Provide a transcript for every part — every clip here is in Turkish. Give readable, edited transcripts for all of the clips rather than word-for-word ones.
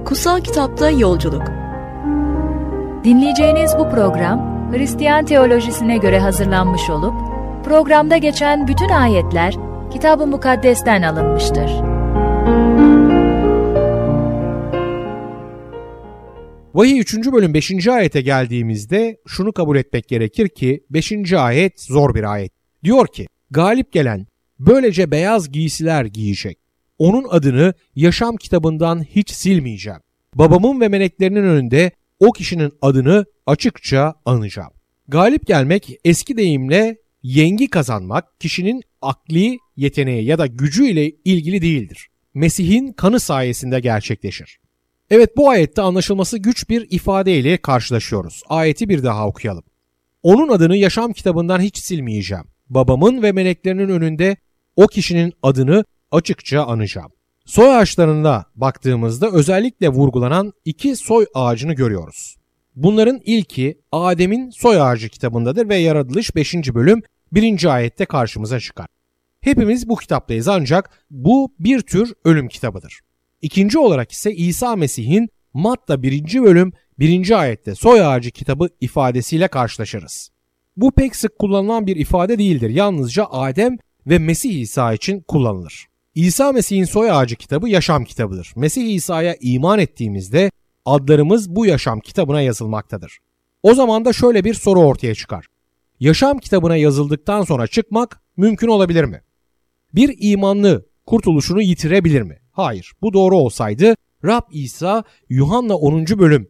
Kutsal Kitapta Yolculuk. Dinleyeceğiniz bu program, Hristiyan teolojisine göre hazırlanmış olup, programda geçen bütün ayetler, Kitab-ı Mukaddes'ten alınmıştır. Vahiy 3. bölüm 5. ayete geldiğimizde şunu kabul etmek gerekir ki 5. ayet zor bir ayet. Diyor ki, galip gelen böylece beyaz giysiler giyecek. Onun adını yaşam kitabından hiç silmeyeceğim. Babamın ve meleklerinin önünde o kişinin adını açıkça anacağım. Galip gelmek eski deyimle yengi kazanmak kişinin akli yeteneği ya da gücüyle ilgili değildir. Mesih'in kanı sayesinde gerçekleşir. Evet, bu ayette anlaşılması güç bir ifadeyle karşılaşıyoruz. Ayeti bir daha okuyalım. Onun adını yaşam kitabından hiç silmeyeceğim. Babamın ve meleklerinin önünde o kişinin adını açıkça anacağım. Soy ağaçlarına baktığımızda özellikle vurgulanan iki soy ağacını görüyoruz. Bunların ilki Adem'in soy ağacı kitabındadır ve Yaratılış 5. bölüm 1. ayette karşımıza çıkar. Hepimiz bu kitaptayız ancak bu bir tür ölüm kitabıdır. İkinci olarak ise İsa Mesih'in Matta 1. bölüm 1. ayette soy ağacı kitabı ifadesiyle karşılaşırız. Bu pek sık kullanılan bir ifade değildir. Yalnızca Adem ve Mesih İsa için kullanılır. İsa Mesih'in soy ağacı kitabı yaşam kitabıdır. Mesih İsa'ya iman ettiğimizde adlarımız bu yaşam kitabına yazılmaktadır. O zaman da şöyle bir soru ortaya çıkar. Yaşam kitabına yazıldıktan sonra çıkmak mümkün olabilir mi? Bir imanlı kurtuluşunu yitirebilir mi? Hayır. Bu doğru olsaydı Rab İsa Yuhanna 10. bölüm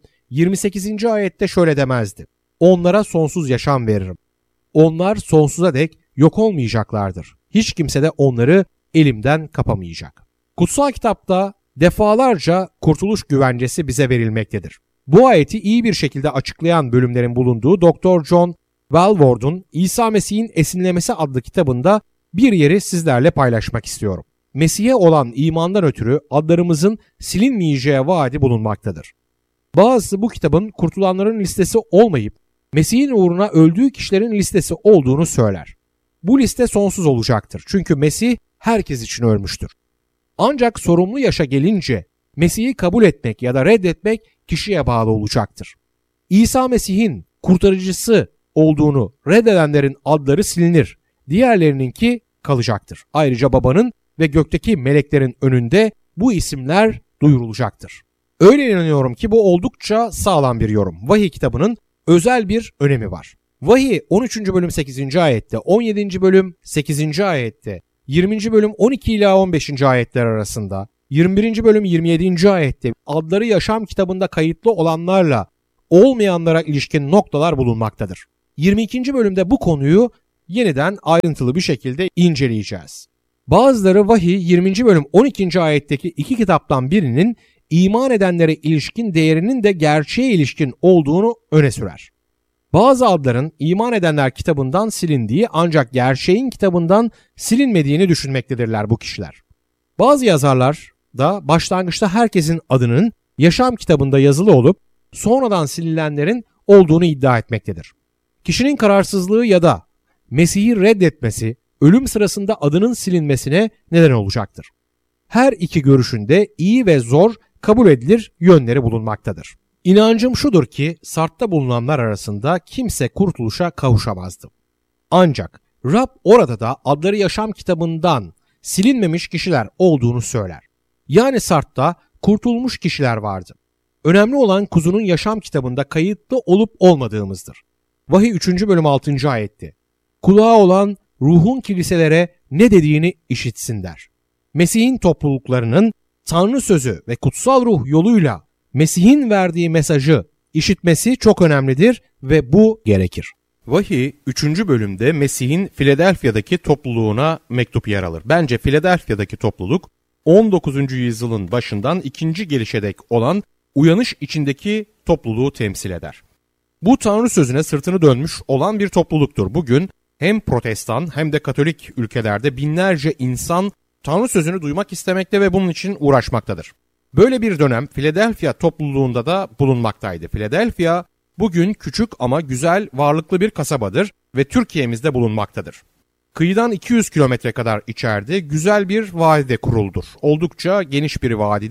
28. ayette şöyle demezdi. Onlara sonsuz yaşam veririm. Onlar sonsuza dek yok olmayacaklardır. Hiç kimse de onları elimden kapamayacak. Kutsal kitapta defalarca kurtuluş güvencesi bize verilmektedir. Bu ayeti iyi bir şekilde açıklayan bölümlerin bulunduğu Dr. John Walvoord'un İsa Mesih'in Esinlemesi adlı kitabında bir yeri sizlerle paylaşmak istiyorum. Mesih'e olan imandan ötürü adlarımızın silinmeyeceği vaadi bulunmaktadır. Bazısı bu kitabın kurtulanların listesi olmayıp Mesih'in uğruna öldüğü kişilerin listesi olduğunu söyler. Bu liste sonsuz olacaktır çünkü Mesih herkes için ölmüştür. Ancak sorumlu yaşa gelince Mesih'i kabul etmek ya da reddetmek kişiye bağlı olacaktır. İsa Mesih'in kurtarıcısı olduğunu reddedenlerin adları silinir, diğerlerininki kalacaktır. Ayrıca babanın ve gökteki meleklerin önünde bu isimler duyurulacaktır. Öyle inanıyorum ki bu oldukça sağlam bir yorum. Vahiy kitabının özel bir önemi var. Vahiy 13. bölüm 8. ayette, 17. bölüm 8. ayette, 20. bölüm 12 ila 15. ayetler arasında, 21. bölüm 27. ayette adları yaşam kitabında kayıtlı olanlarla olmayanlara ilişkin noktalar bulunmaktadır. 22. bölümde bu konuyu yeniden ayrıntılı bir şekilde inceleyeceğiz. Bazıları Vahiy 20. bölüm 12. ayetteki iki kitaptan birinin iman edenlere ilişkin değerinin de gerçeğe ilişkin olduğunu öne sürer. Bazı adların iman edenler kitabından silindiği ancak gerçeğin kitabından silinmediğini düşünmektedirler bu kişiler. Bazı yazarlar da başlangıçta herkesin adının yaşam kitabında yazılı olup sonradan sililenlerin olduğunu iddia etmektedir. Kişinin kararsızlığı ya da Mesih'i reddetmesi ölüm sırasında adının silinmesine neden olacaktır. Her iki görüşünde iyi ve zor kabul edilir yönleri bulunmaktadır. İnancım şudur ki Sart'ta bulunanlar arasında kimse kurtuluşa kavuşamazdı. Ancak Rab orada da adları yaşam kitabından silinmemiş kişiler olduğunu söyler. Yani Sart'ta kurtulmuş kişiler vardı. Önemli olan kuzunun yaşam kitabında kayıtlı olup olmadığımızdır. Vahiy 3. bölüm 6. ayetti. Kulağı olan ruhun kiliselere ne dediğini işitsin der. Mesih'in topluluklarının Tanrı sözü ve kutsal ruh yoluyla Mesih'in verdiği mesajı işitmesi çok önemlidir ve bu gerekir. Vahiy 3. bölümde Mesih'in Philadelphia'daki topluluğuna mektup yer alır. Bence Philadelphia'daki topluluk 19. yüzyılın başından 2. gelişe dek olan uyanış içindeki topluluğu temsil eder. Bu Tanrı sözüne sırtını dönmüş olan bir topluluktur. Bugün hem Protestan hem de Katolik ülkelerde binlerce insan Tanrı sözünü duymak istemekte ve bunun için uğraşmaktadır. Böyle bir dönem Philadelphia topluluğunda da bulunmaktaydı. Philadelphia bugün küçük ama güzel, varlıklı bir kasabadır ve Türkiye'mizde bulunmaktadır. Kıyıdan 200 kilometre kadar içeride güzel bir vadide kuruldur. Oldukça geniş bir vadidir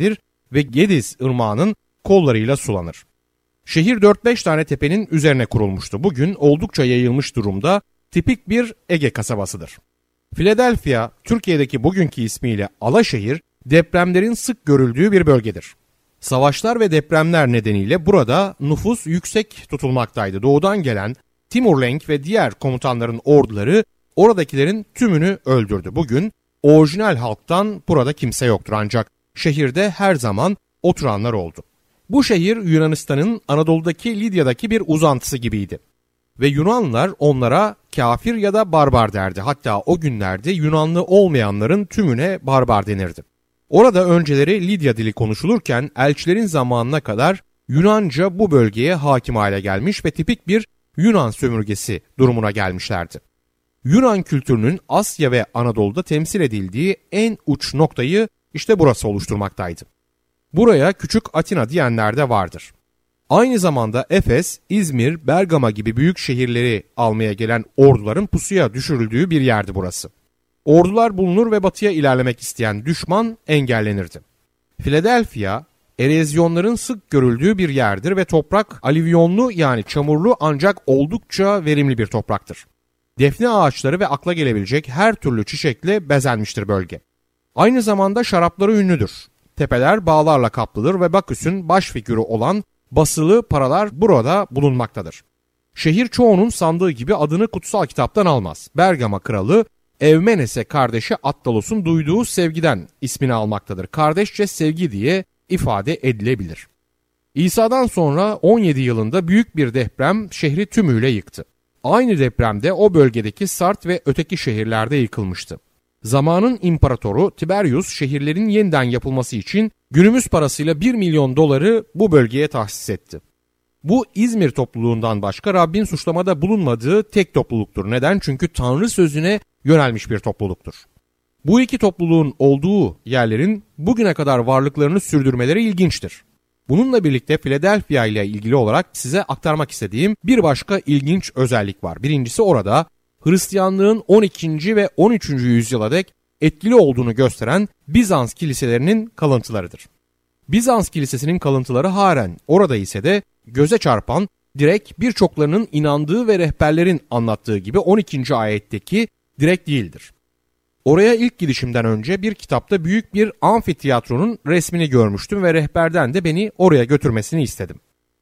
ve Gediz ırmağının kollarıyla sulanır. Şehir 4-5 tane tepenin üzerine kurulmuştu. Bugün oldukça yayılmış durumda, tipik bir Ege kasabasıdır. Philadelphia, Türkiye'deki bugünkü ismiyle Alaşehir, depremlerin sık görüldüğü bir bölgedir. Savaşlar ve depremler nedeniyle burada nüfus yüksek tutulmaktaydı. Doğudan gelen Timurlenk ve diğer komutanların orduları oradakilerin tümünü öldürdü. Bugün orijinal halktan burada kimse yoktur, ancak şehirde her zaman oturanlar oldu. Bu şehir Yunanistan'ın Anadolu'daki Lidya'daki bir uzantısı gibiydi. Ve Yunanlılar onlara kafir ya da barbar derdi. Hatta o günlerde Yunanlı olmayanların tümüne barbar denirdi. Orada önceleri Lidya dili konuşulurken elçilerin zamanına kadar Yunanca bu bölgeye hakim hale gelmiş ve tipik bir Yunan sömürgesi durumuna gelmişlerdi. Yunan kültürünün Asya ve Anadolu'da temsil edildiği en uç noktayı işte burası oluşturmaktaydı. Buraya Küçük Atina diyenler de vardır. Aynı zamanda Efes, İzmir, Bergama gibi büyük şehirleri almaya gelen orduların pusuya düşürüldüğü bir yerdi burası. Ordular bulunur ve batıya ilerlemek isteyen düşman engellenirdi. Philadelphia, erozyonların sık görüldüğü bir yerdir ve toprak alüvyonlu yani çamurlu ancak oldukça verimli bir topraktır. Defne ağaçları ve akla gelebilecek her türlü çiçekle bezenmiştir bölge. Aynı zamanda şarapları ünlüdür. Tepeler bağlarla kaplıdır ve Baküs'ün baş figürü olan basılı paralar burada bulunmaktadır. Şehir çoğunun sandığı gibi adını kutsal kitaptan almaz. Bergama kralı Evmenes'e kardeşi Attalos'un duyduğu sevgiden ismini almaktadır. Kardeşçe sevgi diye ifade edilebilir. İsa'dan sonra 17 yılında büyük bir deprem şehri tümüyle yıktı. Aynı depremde o bölgedeki Sart ve öteki şehirlerde yıkılmıştı. Zamanın imparatoru Tiberius şehirlerin yeniden yapılması için günümüz parasıyla 1 milyon doları bu bölgeye tahsis etti. Bu İzmir topluluğundan başka Rabbin suçlamada bulunmadığı tek topluluktur. Neden? Çünkü Tanrı sözüne yönelmiş bir topluluktur. Bu iki topluluğun olduğu yerlerin bugüne kadar varlıklarını sürdürmeleri ilginçtir. Bununla birlikte Philadelphia ile ilgili olarak size aktarmak istediğim bir başka ilginç özellik var. Birincisi orada Hristiyanlığın 12. ve 13. yüzyıla dek etkili olduğunu gösteren Bizans kiliselerinin kalıntılarıdır. Bizans kilisesinin kalıntıları halen orada ise de göze çarpan, direkt birçoklarının inandığı ve rehberlerin anlattığı gibi 12. ayetteki direkt değildir. Oraya ilk gidişimden önce bir kitapta büyük bir amfiteyatronun resmini görmüştüm ve rehberden de beni oraya götürmesini istedim.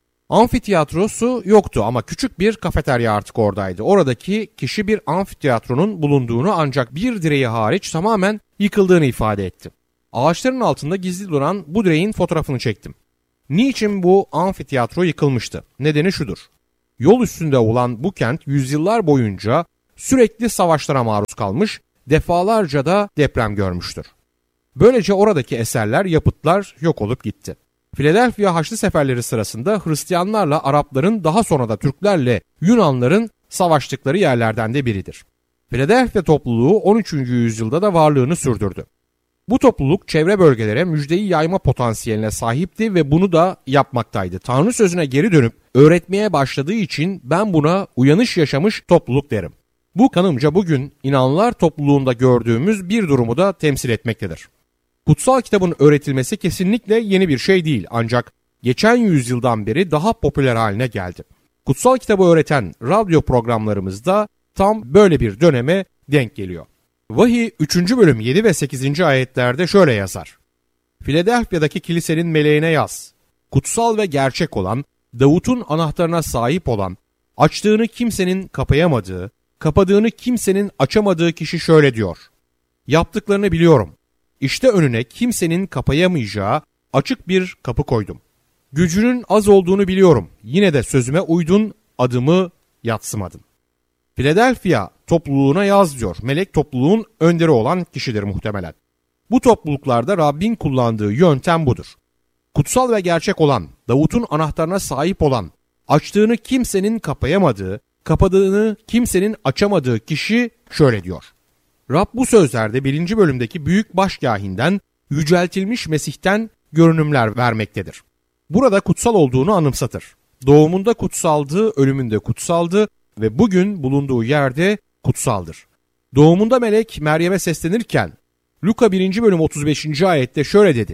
Amfiteyatrosu yoktu ama küçük bir kafeterya artık oradaydı. Oradaki kişi bir amfiteyatronun bulunduğunu ancak bir direği hariç tamamen yıkıldığını ifade etti. Ağaçların altında gizli duran bu direğin fotoğrafını çektim. Niçin bu amfiteyatro yıkılmıştı? Nedeni şudur. Yol üstünde olan bu kent yüzyıllar boyunca sürekli savaşlara maruz kalmış, defalarca da deprem görmüştür. Böylece oradaki eserler, yapıtlar yok olup gitti. Philadelphia Haçlı Seferleri sırasında Hristiyanlarla Arapların, daha sonra da Türklerle Yunanların savaştıkları yerlerden de biridir. Philadelphia topluluğu 13. yüzyılda da varlığını sürdürdü. Bu topluluk çevre bölgelere müjdeyi yayma potansiyeline sahipti ve bunu da yapmaktaydı. Tanrı sözüne geri dönüp öğretmeye başladığı için ben buna uyanış yaşamış topluluk derim. Bu kanımca bugün inanlılar topluluğunda gördüğümüz bir durumu da temsil etmektedir. Kutsal kitabın öğretilmesi kesinlikle yeni bir şey değil, ancak geçen yüzyıldan beri daha popüler haline geldi. Kutsal kitabı öğreten radyo programlarımızda tam böyle bir döneme denk geliyor. Vahiy 3. bölüm 7 ve 8. ayetlerde şöyle yazar. Philadelphia'daki kilisenin meleğine yaz. Kutsal ve gerçek olan, Davut'un anahtarına sahip olan, açtığını kimsenin kapayamadığı, kapadığını kimsenin açamadığı kişi şöyle diyor. Yaptıklarını biliyorum. İşte önüne kimsenin kapayamayacağı açık bir kapı koydum. Gücünün az olduğunu biliyorum. Yine de sözüme uydun, adımı yadsımadın. Philadelphia topluluğuna yaz diyor. Melek topluluğun önderi olan kişidir muhtemelen. Bu topluluklarda Rabbin kullandığı yöntem budur. Kutsal ve gerçek olan, Davut'un anahtarına sahip olan, açtığını kimsenin kapayamadığı, kapadığını kimsenin açamadığı kişi şöyle diyor. Rab bu sözlerde 1. bölümdeki büyük başkâhinden, yüceltilmiş Mesih'ten görünümler vermektedir. Burada kutsal olduğunu anımsatır. Doğumunda kutsaldı, ölümünde kutsaldı ve bugün bulunduğu yerde kutsaldır. Doğumunda melek Meryem'e seslenirken, Luka 1. bölüm 35. ayette şöyle dedi.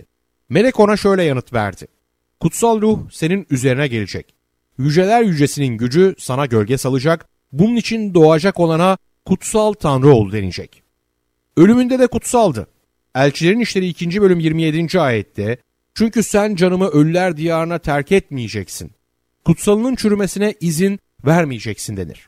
Melek ona şöyle yanıt verdi. Kutsal ruh senin üzerine gelecek. Yüceler yücesinin gücü sana gölge salacak. Bunun için doğacak olana kutsal Tanrı oğlu denecek. Ölümünde de kutsaldı. Elçilerin İşleri 2. bölüm 27. ayette çünkü sen canımı ölüler diyarına terk etmeyeceksin. Kutsalının çürümesine izin vermeyeceksin denir.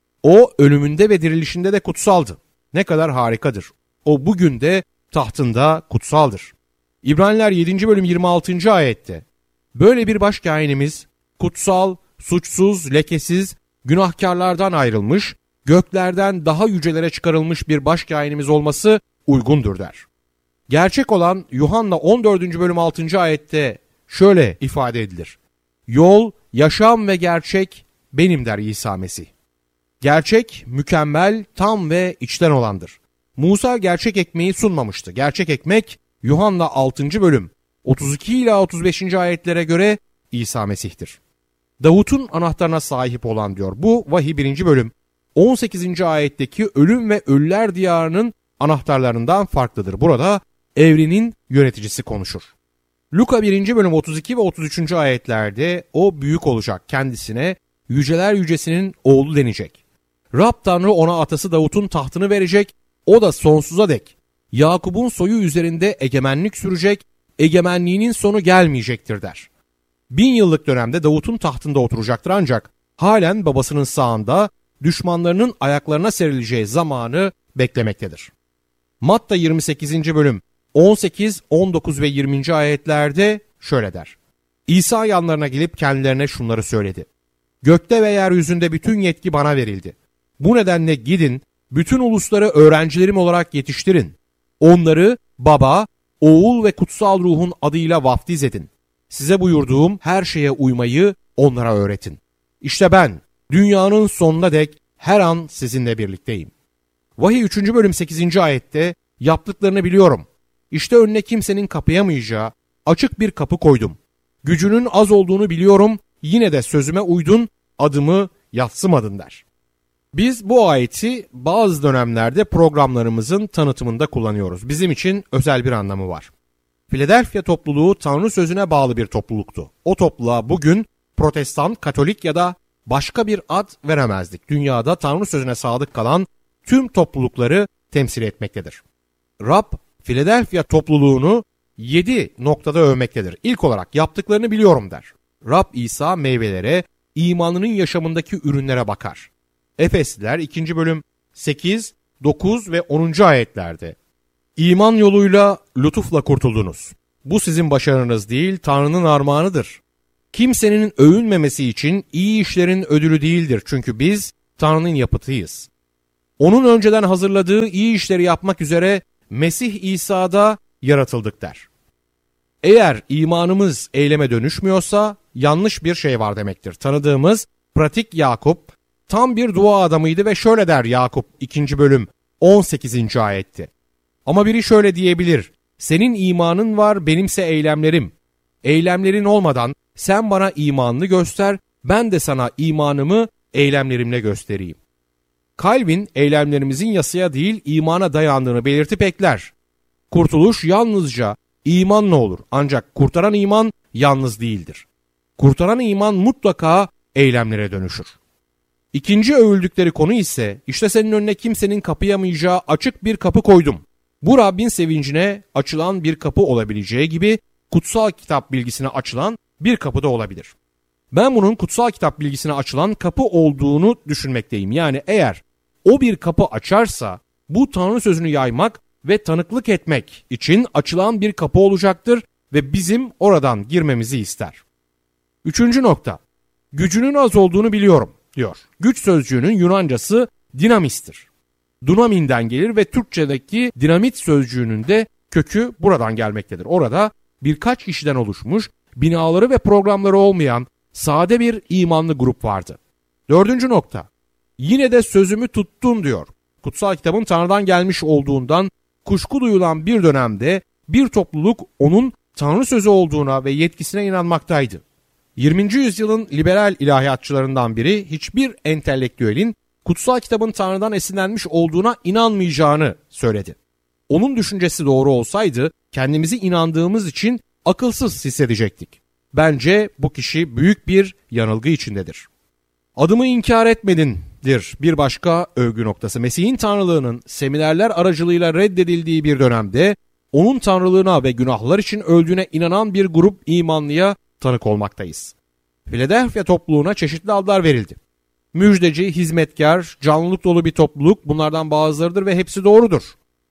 O ölümünde ve dirilişinde de kutsaldı. Ne kadar harikadır. O bugün de tahtında kutsaldır. İbraniler 7. bölüm 26. ayette böyle bir başkâhinimiz kutsal, suçsuz, lekesiz, günahkarlardan ayrılmış, göklerden daha yücelere çıkarılmış bir başkâhinimiz olması uygundur der. Gerçek olan Yuhanna 14. bölüm 6. ayette şöyle ifade edilir. Yol, yaşam ve gerçek benim der İsa Mesih. Gerçek, mükemmel, tam ve içten olandır. Musa gerçek ekmeği sunmamıştı. Gerçek ekmek Yuhanna 6. bölüm 32 ila 35. ayetlere göre İsa Mesih'tir. Davut'un anahtarına sahip olan diyor. Bu vahiy 1. bölüm 18. ayetteki ölüm ve ölüler diyarının anahtarlarından farklıdır. Burada evrenin yöneticisi konuşur. Luka 1. bölüm 32 ve 33. ayetlerde o büyük olacak, kendisine yüceler yücesinin oğlu denecek. Rab Tanrı ona atası Davut'un tahtını verecek, o da sonsuza dek Yakup'un soyu üzerinde egemenlik sürecek, egemenliğinin sonu gelmeyecektir der. 1000 yıllık dönemde Davut'un tahtında oturacaktır ancak halen babasının sağında düşmanlarının ayaklarına serileceği zamanı beklemektedir. Matta 28. bölüm 18, 19 ve 20. ayetlerde şöyle der. İsa yanlarına gelip kendilerine şunları söyledi. Gökte ve yeryüzünde bütün yetki bana verildi. Bu nedenle gidin, bütün ulusları öğrencilerim olarak yetiştirin. Onları Baba, Oğul ve Kutsal Ruh'un adıyla vaftiz edin. Size buyurduğum her şeye uymayı onlara öğretin. İşte ben dünyanın sonuna dek her an sizinle birlikteyim. Vahiy 3. bölüm 8. ayette yaptıklarını biliyorum. İşte önüne kimsenin kapayamayacağı açık bir kapı koydum. Gücünün az olduğunu biliyorum, yine de sözüme uydun, adımı yadsımadın der. Biz bu ayeti bazı dönemlerde programlarımızın tanıtımında kullanıyoruz. Bizim için özel bir anlamı var. Philadelphia topluluğu Tanrı sözüne bağlı bir topluluktu. O topluluğa bugün Protestan, Katolik ya da başka bir ad veremezdik. Dünyada Tanrı sözüne sadık kalan tüm toplulukları temsil etmektedir. Rab, Philadelphia topluluğunu 7 noktada övmektedir. İlk olarak yaptıklarını biliyorum der. Rab İsa meyvelere, imanının yaşamındaki ürünlere bakar. Efesliler 2. bölüm 8, 9 ve 10. ayetlerde İman yoluyla lütufla kurtuldunuz. Bu sizin başarınız değil, Tanrı'nın armağanıdır. Kimsenin övünmemesi için iyi işlerin ödülü değildir. Çünkü biz Tanrı'nın yapıtıyız. Onun önceden hazırladığı iyi işleri yapmak üzere Mesih İsa'da yaratıldık der. Eğer imanımız eyleme dönüşmüyorsa yanlış bir şey var demektir. Tanıdığımız pratik Yakup tam bir dua adamıydı ve şöyle der Yakup 2. bölüm 18. ayetti. Ama biri şöyle diyebilir, senin imanın var, benimse eylemlerim. Eylemlerin olmadan sen bana imanını göster, ben de sana imanımı eylemlerimle göstereyim. Calvin eylemlerimizin yasaya değil imana dayandığını belirtip ekler. Kurtuluş yalnızca imanla olur ancak kurtaran iman yalnız değildir. Kurtaran iman mutlaka eylemlere dönüşür. İkinci övüldükleri konu ise işte senin önüne kimsenin kapayamayacağı açık bir kapı koydum. Bu Rabbin sevincine açılan bir kapı olabileceği gibi kutsal kitap bilgisine açılan bir kapı da olabilir. Ben bunun kutsal kitap bilgisine açılan kapı olduğunu düşünmekteyim. Yani eğer o bir kapı açarsa bu Tanrı sözünü yaymak ve tanıklık etmek için açılan bir kapı olacaktır ve bizim oradan girmemizi ister. 3. nokta. Gücünün az olduğunu biliyorum diyor. Güç sözcüğünün Yunancası dinamistir. Dunamin'den gelir ve Türkçedeki dinamit sözcüğünün de kökü buradan gelmektedir. Orada birkaç kişiden oluşmuş, binaları ve programları olmayan sade bir imanlı grup vardı. 4. nokta. Yine de sözümü tuttum diyor. Kutsal kitabın Tanrı'dan gelmiş olduğundan kuşku duyulan bir dönemde bir topluluk onun Tanrı sözü olduğuna ve yetkisine inanmaktaydı. 20. yüzyılın liberal ilahiyatçılarından biri hiçbir entelektüelin kutsal kitabın Tanrı'dan esinlenmiş olduğuna inanmayacağını söyledi. Onun düşüncesi doğru olsaydı kendimizi inandığımız için akılsız hissedecektik. Bence bu kişi büyük bir yanılgı içindedir. Adımı inkar etmedindir bir başka övgü noktası. Mesih'in tanrılığının seminerler aracılığıyla reddedildiği bir dönemde onun tanrılığına ve günahlar için öldüğüne inanan bir grup imanlıya tanık olmaktayız. Philadelphia topluluğuna çeşitli adlar verildi. Müjdeci, hizmetkar, canlılık dolu bir topluluk bunlardan bazılarıdır ve hepsi doğrudur.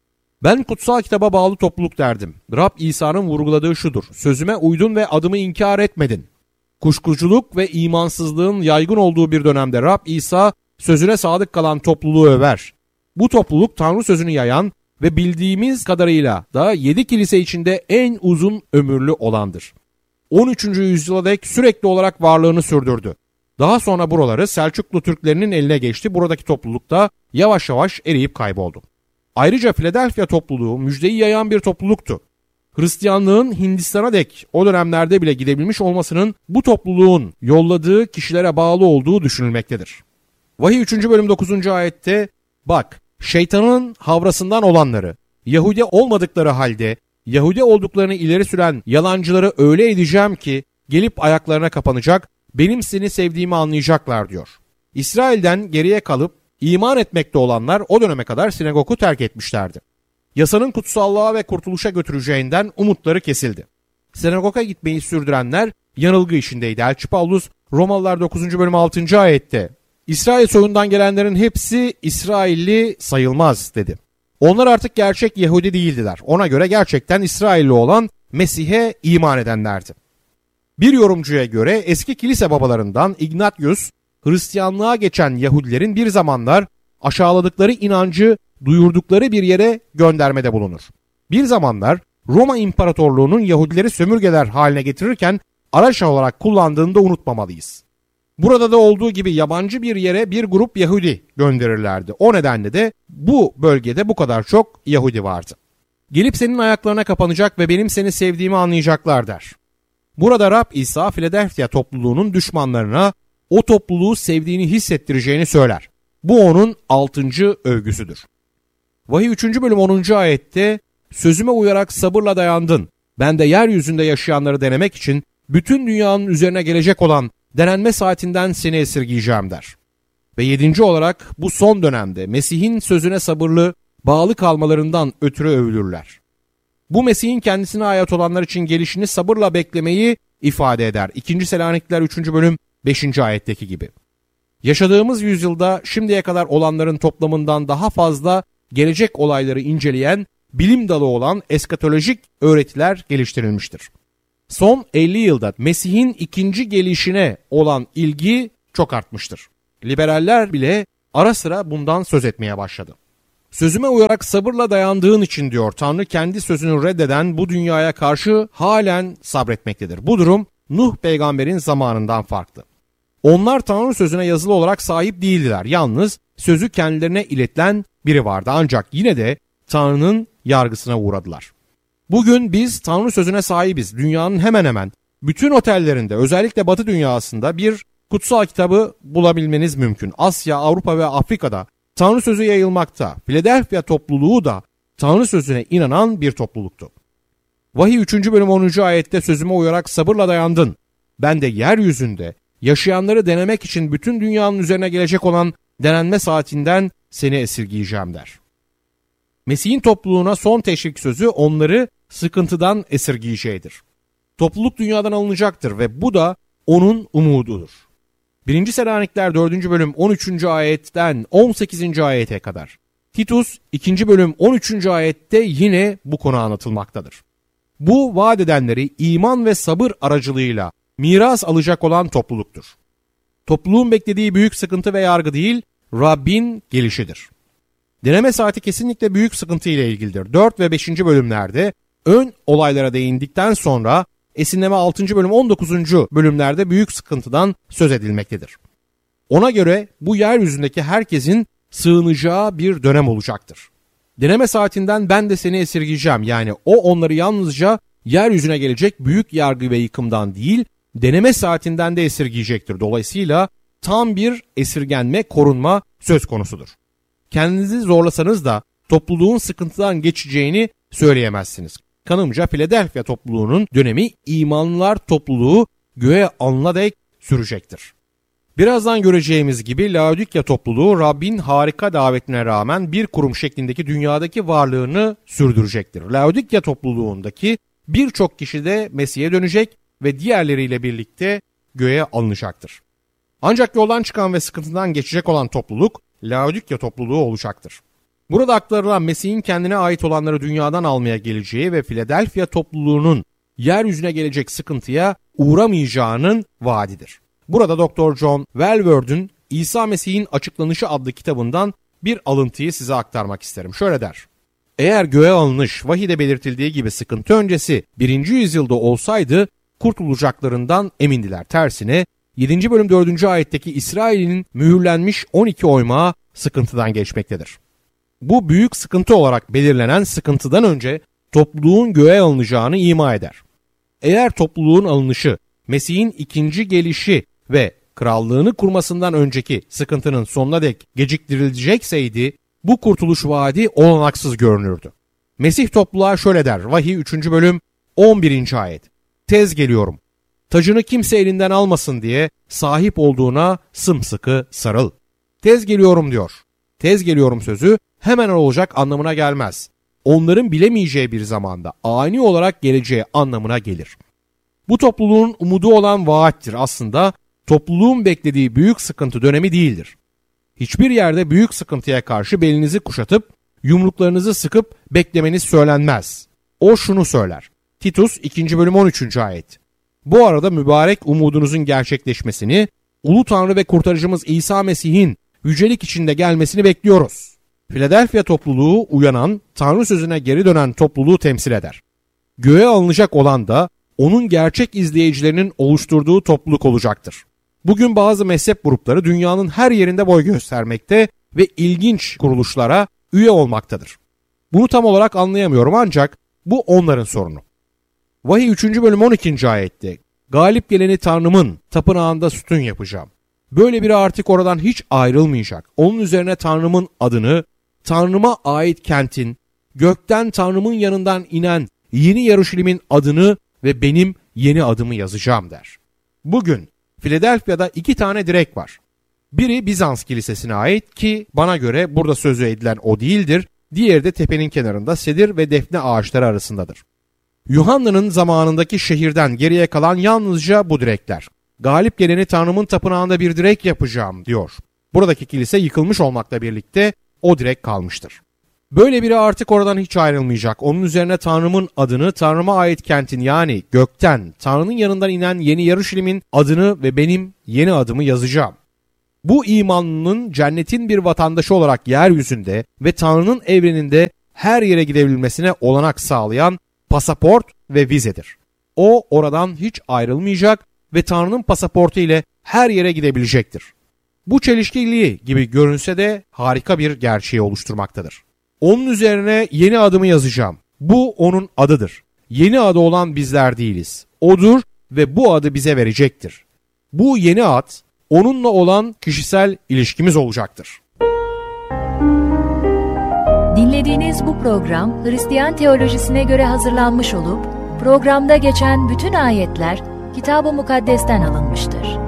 Ben kutsal kitaba bağlı topluluk derdim. Rab İsa'nın vurguladığı şudur: sözüme uydun ve adımı inkar etmedin. Kuşkuculuk ve imansızlığın yaygın olduğu bir dönemde Rab İsa sözüne sadık kalan topluluğu över. Bu topluluk Tanrı sözünü yayan ve bildiğimiz kadarıyla da 7 kilise içinde en uzun ömürlü olandır. 13. yüzyıla dek sürekli olarak varlığını sürdürdü. Daha sonra buraları Selçuklu Türklerinin eline geçti. Buradaki topluluk da yavaş yavaş eriyip kayboldu. Ayrıca Philadelphia topluluğu müjdeyi yayan bir topluluktu. Hristiyanlığın Hindistan'a dek o dönemlerde bile gidebilmiş olmasının bu topluluğun yolladığı kişilere bağlı olduğu düşünülmektedir. Vahiy 3. bölüm 9. ayette bak, şeytanın havrasından olanları, Yahudi olmadıkları halde Yahudi olduklarını ileri süren yalancıları öyle edeceğim ki gelip ayaklarına kapanacak, benim seni sevdiğimi anlayacaklar diyor. İsrail'den geriye kalıp iman etmekte olanlar o döneme kadar sinagogu terk etmişlerdi. Yasanın kutsallığa ve kurtuluşa götüreceğinden umutları kesildi. Sinagoga gitmeyi sürdürenler yanılgı içindeydi. Elçi Pavlus Romalılar 9. bölüm 6. ayette İsrail soyundan gelenlerin hepsi İsrailli sayılmaz dedi. Onlar artık gerçek Yahudi değildiler. Ona göre gerçekten İsrailli olan Mesih'e iman edenlerdi. Bir yorumcuya göre eski kilise babalarından Ignatius, Hristiyanlığa geçen Yahudilerin bir zamanlar aşağıladıkları inancı duyurdukları bir yere göndermede bulunur. Bir zamanlar Roma İmparatorluğu'nun Yahudileri sömürgeler haline getirirken araç olarak kullandığını da unutmamalıyız. Burada da olduğu gibi yabancı bir yere bir grup Yahudi gönderirlerdi. O nedenle de bu bölgede bu kadar çok Yahudi vardı. Gelip senin ayaklarına kapanacak ve benim seni sevdiğimi anlayacaklar der. Burada Rab İsa Philadelphia topluluğunun düşmanlarına o topluluğu sevdiğini hissettireceğini söyler. Bu onun 6. övgüsüdür. Vahiy 3. bölüm 10. ayette sözüme uyarak sabırla dayandın. Ben de yeryüzünde yaşayanları denemek için bütün dünyanın üzerine gelecek olan denenme saatinden seni esirgeyeceğim der. Ve 7. olarak bu son dönemde Mesih'in sözüne sabırlı, bağlı kalmalarından ötürü övülürler. Bu Mesih'in kendisine ait olanlar için gelişini sabırla beklemeyi ifade eder. 2. Selanikliler 3. bölüm 5. ayetteki gibi. Yaşadığımız yüzyılda şimdiye kadar olanların toplamından daha fazla gelecek olayları inceleyen, bilim dalı olan eskatolojik öğretiler geliştirilmiştir. Son 50 yılda Mesih'in ikinci gelişine olan ilgi çok artmıştır. Liberaller bile ara sıra bundan söz etmeye başladı. Sözüme uyarak sabırla dayandığın için diyor Tanrı kendi sözünü reddeden bu dünyaya karşı halen sabretmektedir. Bu durum Nuh peygamberin zamanından farklı. Onlar Tanrı sözüne yazılı olarak sahip değildiler. Yalnız sözü kendilerine iletilen biri vardı. Ancak yine de Tanrı'nın yargısına uğradılar. Bugün biz Tanrı sözüne sahibiz. Dünyanın hemen hemen bütün otellerinde, özellikle Batı dünyasında bir kutsal kitabı bulabilmeniz mümkün. Asya, Avrupa ve Afrika'da Tanrı sözü yayılmakta. Philadelphia topluluğu da Tanrı sözüne inanan bir topluluktu. Vahiy 3. bölüm 10. ayette sözüme uyarak sabırla dayandın. Ben de yeryüzünde yaşayanları denemek için bütün dünyanın üzerine gelecek olan denenme saatinden seni esirgeyeceğim der. Mesih'in topluluğuna son teşvik sözü onları sıkıntıdan esirgeyeceğidir. Topluluk dünyadan alınacaktır ve bu da onun umududur. 1. Selanikliler 4. bölüm 13. ayetten 18. ayete kadar. Titus 2. bölüm 13. ayette yine bu konu anlatılmaktadır. Bu vaat edenleri iman ve sabır aracılığıyla miras alacak olan topluluktur. Topluluğun beklediği büyük sıkıntı ve yargı değil, Rabbin gelişidir. Deneme saati kesinlikle büyük sıkıntı ile ilgilidir. 4 ve 5. bölümlerde ön olaylara değindikten sonra esinleme 6. bölüm 19. bölümlerde büyük sıkıntıdan söz edilmektedir. Ona göre bu yeryüzündeki herkesin sığınacağı bir dönem olacaktır. Deneme saatinden ben de seni esirgeyeceğim. Yani o onları yalnızca yeryüzüne gelecek büyük yargı ve yıkımdan değil, deneme saatinden de esirgeyecektir. Dolayısıyla tam bir esirgenme, korunma söz konusudur. Kendinizi zorlasanız da topluluğun sıkıntıdan geçeceğini söyleyemezsiniz. Kanımca Philadelphia topluluğunun dönemi imanlılar topluluğu göğe alına dek sürecektir. Birazdan göreceğimiz gibi Laodikya topluluğu Rabbin harika davetine rağmen bir kurum şeklindeki dünyadaki varlığını sürdürecektir. Laodikya topluluğundaki birçok kişi de Mesih'e dönecek ve diğerleriyle birlikte göğe alınacaktır. Ancak yoldan çıkan ve sıkıntıdan geçecek olan topluluk Laodikya topluluğu olacaktır. Burada aktarılan Mesih'in kendine ait olanları dünyadan almaya geleceği ve Philadelphia topluluğunun yeryüzüne gelecek sıkıntıya uğramayacağının vaadidir. Burada Dr. John Walworth'ün İsa Mesih'in Açıklanışı adlı kitabından bir alıntıyı size aktarmak isterim. Şöyle der: Eğer göğe alınış vahide belirtildiği gibi sıkıntı öncesi 1. yüzyılda olsaydı kurtulacaklarından emindiler. Tersine 7. bölüm 4. ayetteki İsrail'in mühürlenmiş 12 oymağı sıkıntıdan geçmektedir. Bu büyük sıkıntı olarak belirlenen sıkıntıdan önce topluluğun göğe alınacağını ima eder. Eğer topluluğun alınışı Mesih'in ikinci gelişi ve krallığını kurmasından önceki sıkıntının sonuna dek geciktirilecekse bu kurtuluş vaadi olanaksız görünürdü. Mesih topluluğa şöyle der: Vahiy 3. bölüm 11. ayet. Tez geliyorum. Tacını kimse elinden almasın diye sahip olduğuna sımsıkı sarıl. Tez geliyorum diyor. Tez geliyorum sözü hemen olacak anlamına gelmez. Onların bilemeyeceği bir zamanda ani olarak geleceği anlamına gelir. Bu topluluğun umudu olan vaattir. Aslında topluluğun beklediği büyük sıkıntı dönemi değildir. Hiçbir yerde büyük sıkıntıya karşı belinizi kuşatıp yumruklarınızı sıkıp beklemeniz söylenmez. O şunu söyler. Titus 2. bölüm 13. ayet. Bu arada mübarek umudunuzun gerçekleşmesini, Ulu Tanrı ve Kurtarıcımız İsa Mesih'in yücelik içinde gelmesini bekliyoruz. Philadelphia topluluğu uyanan, Tanrı sözüne geri dönen topluluğu temsil eder. Göğe alınacak olan da onun gerçek izleyicilerinin oluşturduğu topluluk olacaktır. Bugün bazı mezhep grupları dünyanın her yerinde boy göstermekte ve ilginç kuruluşlara üye olmaktadır. Bunu tam olarak anlayamıyorum ancak bu onların sorunu. Vahiy 3. bölüm 12. ayette galip geleni Tanrımın tapınağında sütun yapacağım. Böyle biri artık oradan hiç ayrılmayacak. Onun üzerine Tanrımın adını, Tanrıma ait kentin, gökten Tanrımın yanından inen yeni Yeruşalim'in adını ve benim yeni adımı yazacağım der. Bugün Philadelphia'da 2 tane direk var. Biri Bizans kilisesine ait ki bana göre burada sözü edilen o değildir. Diğeri de tepenin kenarında sedir ve defne ağaçları arasındadır. Yuhanna'nın zamanındaki şehirden geriye kalan yalnızca bu direkler. Galip geleni Tanrımın tapınağında bir direk yapacağım diyor. Buradaki kilise yıkılmış olmakla birlikte o direk kalmıştır. Böyle biri artık oradan hiç ayrılmayacak. Onun üzerine Tanrımın adını, Tanrıma ait kentin yani gökten, Tanrı'nın yanından inen yeni Yeruşalim'in adını ve benim yeni adımı yazacağım. Bu imanlının cennetin bir vatandaşı olarak yeryüzünde ve Tanrı'nın evreninde her yere gidebilmesine olanak sağlayan pasaport ve vizedir. O oradan hiç ayrılmayacak ve Tanrı'nın pasaportu ile her yere gidebilecektir. Bu çelişkili gibi görünse de harika bir gerçeği oluşturmaktadır. Onun üzerine yeni adımı yazacağım. Bu onun adıdır. Yeni adı olan bizler değiliz. Odur ve bu adı bize verecektir. Bu yeni ad onunla olan kişisel ilişkimiz olacaktır. Dinlediğiniz bu program Hristiyan teolojisine göre hazırlanmış olup programda geçen bütün ayetler Kitab-ı Mukaddes'ten alınmıştır.